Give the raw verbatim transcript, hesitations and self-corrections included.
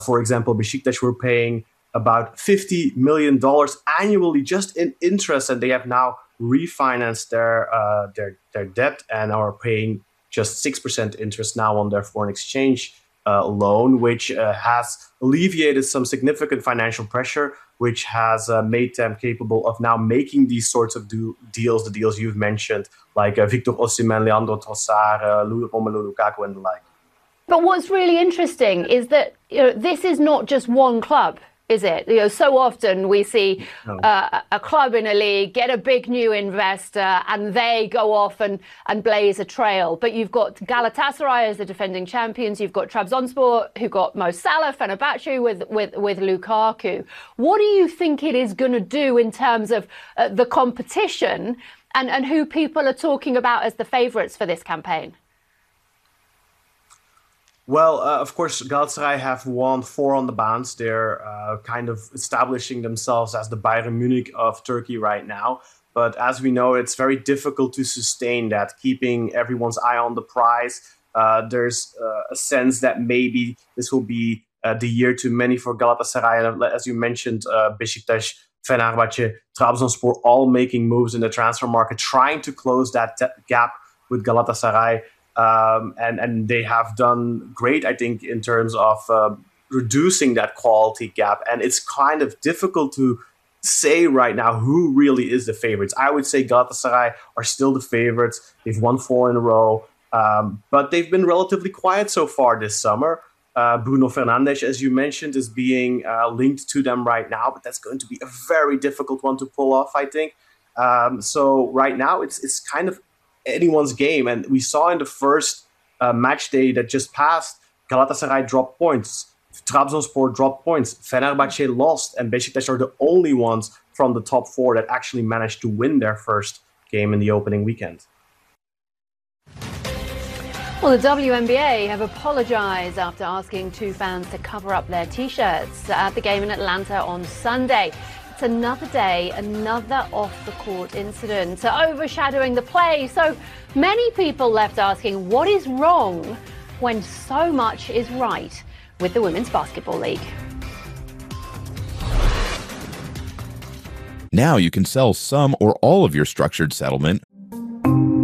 For example, Besiktas were paying about fifty million dollars annually just in interest, and they have now refinanced their uh, their their debt and are paying just six percent interest now on their foreign exchange uh, loan, which uh, has alleviated some significant financial pressure, which has uh, made them capable of now making these sorts of do- deals, the deals you've mentioned, like uh, Victor Osimhen, Leandro Trossard, uh, Romelu Lukaku, and the like. But what's really interesting is that, you know, this is not just one club, is it? You know, so often we see uh, a club in a league get a big new investor and they go off and, and blaze a trail. But you've got Galatasaray as the defending champions. You've got Trabzonspor, who got Mo Salah, Fenerbahce with, with, with Lukaku. What do you think it is going to do in terms of uh, the competition and, and who people are talking about as the favourites for this campaign? Well, uh, of course, Galatasaray have won four on the bounce. They're uh, kind of establishing themselves as the Bayern Munich of Turkey right now. But as we know, it's very difficult to sustain that, keeping everyone's eye on the prize. Uh, there's uh, a sense that maybe this will be uh, the year too many for Galatasaray. And as you mentioned, uh, Besiktas, Fenerbahce, Trabzonspor, all making moves in the transfer market, trying to close that t- gap with Galatasaray. Um, and, and they have done great, I think, in terms of uh, reducing that quality gap. And it's kind of difficult to say right now who really is the favorites. I would say Galatasaray are still the favorites. They've won four in a row, um, but they've been relatively quiet so far this summer. Uh, Bruno Fernandes, as you mentioned, is being uh, linked to them right now, but that's going to be a very difficult one to pull off, I think. Um, so right now, it's it's kind of anyone's game. And we saw in the first uh, match day that just passed, Galatasaray dropped points, Trabzonspor dropped points, Fenerbahce lost, and Besiktas are the only ones from the top four that actually managed to win their first game in the opening weekend. Well, the W N B A have apologised after asking two fans to cover up their T-shirts at the game in Atlanta on Sunday. It's another day, another off-the-court incident overshadowing the play. So many people left asking, what is wrong when so much is right with the Women's Basketball League? Now you can sell some or all of your structured settlement